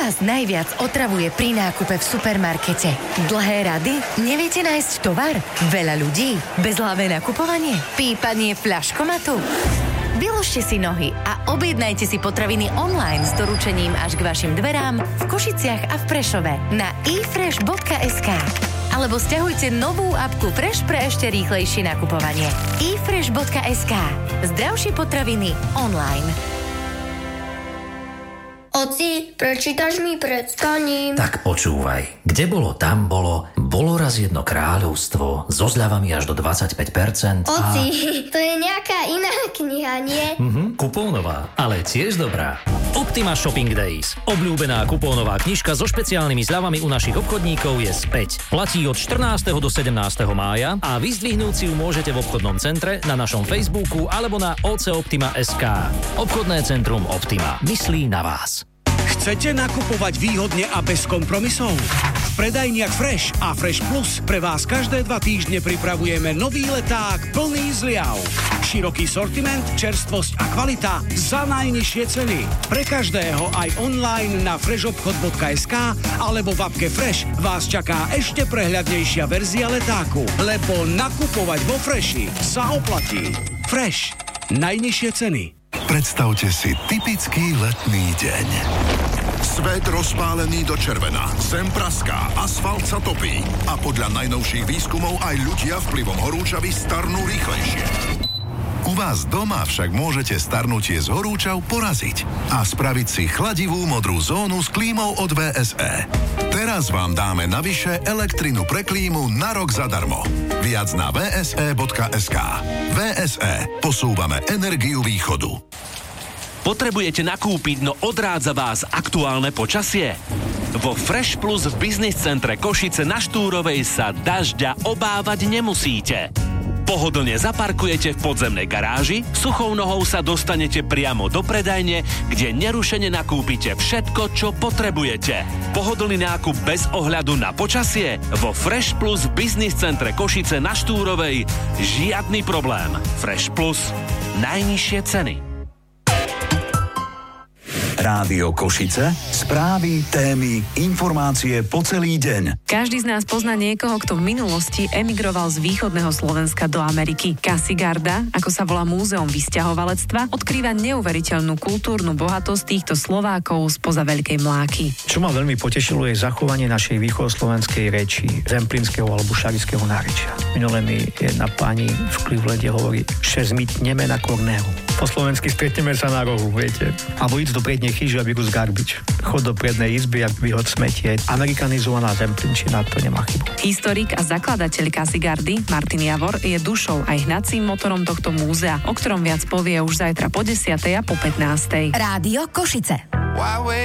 vás najviac otravuje pri nákupe v supermarkete? Dlhé rady? Neviete nájsť tovar? Veľa ľudí? Bezhlavé nakupovanie? Pípanie fľaškomatu? Vyložte si nohy a objednajte si potraviny online s doručením až k vašim dverám v Košiciach a v Prešove na efresh.sk. Alebo sťahujte novú apku Fresh pre ešte rýchlejšie nakupovanie. efresh.sk. Zdravšie potraviny online. Oci, prečítaš mi pred spaním? Tak počúvaj. Kde bolo, tam bolo. Bolo raz jedno kráľovstvo so zľavami až do 25%. Oci, to je nejaká iná kniha, nie? Kupónová, ale tiež dobrá. Optima Shopping Days. Obľúbená kupónová knižka so špeciálnymi zľavami u našich obchodníkov je späť. Platí od 14. do 17. mája a vyzdvihnúť si ju môžete v obchodnom centre, na našom Facebooku alebo na ocoptima.sk. Obchodné centrum Optima. Myslí na vás. Chcete nakupovať výhodne a bez kompromisov? V predajniach Fresh a Fresh Plus pre vás každé 2 týždne pripravujeme nový leták plný zliav. Široký sortiment, čerstvosť a kvalita za najnižšie ceny. Pre každého aj online na freshobchod.sk alebo v appke Fresh vás čaká ešte prehľadnejšia verzia letáku, lebo nakupovať vo Freshi sa oplatí. Fresh. Najnižšie ceny. Predstavte si typický letný deň. Svet rozpálený do červená, zem praská, asfalt sa topí a podľa najnovších výskumov aj ľudia vplyvom horúčavy starnú rýchlejšie. U vás doma však môžete starnutie z horúčav poraziť a spraviť si chladivú modrú zónu s klímou od VSE. Teraz vám dáme navyše elektrinu pre klímu na rok zadarmo. Viac na vse.sk. VSE. Posúvame energiu východu. Potrebujete nakúpiť, no odrádza vás aktuálne počasie? Vo Fresh Plus v Business centre Košice na Štúrovej sa dažďa obávať nemusíte. Pohodlne zaparkujete v podzemnej garáži, suchou nohou sa dostanete priamo do predajne, kde nerušene nakúpite všetko, čo potrebujete. Pohodlný nákup bez ohľadu na počasie? Vo Fresh Plus v Business centre Košice na Štúrovej žiadny problém. Fresh Plus. Najnižšie ceny. Rádio Košice, správy, témy, informácie po celý deň. Každý z nás pozná niekoho, kto v minulosti emigroval z východného Slovenska do Ameriky. Casigarda, ako sa volá múzeum vysťahovalectva, odkrýva neuveriteľnú kultúrnu bohatosť týchto Slovákov spoza Veľkej Mláky. Čo ma veľmi potešilo je zachovanie našej východoslovenskej reči, zemplínskeho alebo šarického nárečia. Minule mi jedna pani v Clevelande hovorí, že zmytneme na korného. Po slovensky stretneme sa na rohu, viete. Alebo ísť do prednej chyži, aby kus garbič. Chod do prednej izby, ak vyhod smetie. Amerikanizovaná zemplínčina, to nemá chybu. Historik a zakladateľ Casigardy Martin Javor je dušou aj hnacím motorom tohto múzea, o ktorom viac povie už zajtra po 10:00 a po 15:00. Rádio Košice.